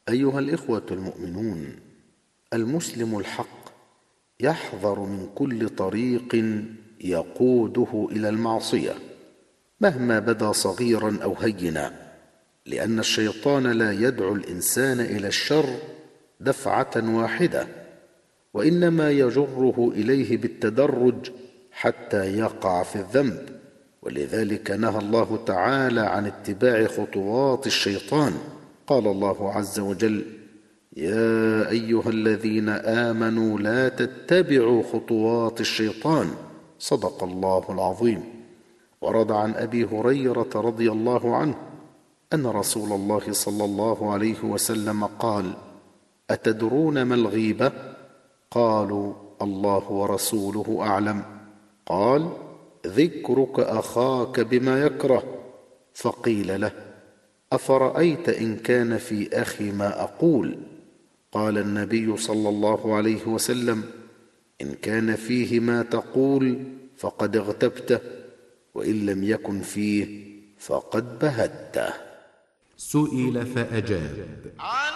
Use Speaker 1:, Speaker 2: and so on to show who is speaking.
Speaker 1: أيها الإخوة المؤمنون، المسلم الحق يحذر من كل طريق يقوده إلى المعصية مهما بدا صغيرا أو هينا، لأن الشيطان لا يدعو الإنسان إلى الشر دفعة واحدة، وإنما يجره إليه بالتدرج حتى يقع في الذنب. ولذلك نهى الله تعالى عن اتباع خطوات الشيطان. قال الله عز وجل: يا أيها الذين آمنوا لا تتبعوا خطوات الشيطان. صدق الله العظيم. ورد عن أبي هريرة رضي الله عنه أن رسول الله صلى الله عليه وسلم قال: أتدرون ما الغيبة؟ قالوا: الله ورسوله أعلم. قال: ذكرك أخاك بما يكره. فقيل له: أفرأيت إن كان في أخي ما أقول؟ قال النبي صلى الله عليه وسلم: إن كان فيه ما تقول فقد اغتبته، وإن لم يكن فيه فقد بهته.
Speaker 2: سئل فأجاب: